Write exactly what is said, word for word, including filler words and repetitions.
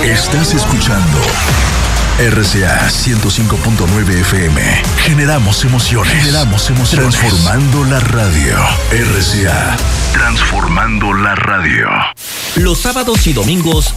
Estás escuchando R C A ciento cinco punto nueve F M. Generamos emociones. Generamos emociones. Transformando la radio. R C A. Transformando la radio. Los sábados y domingos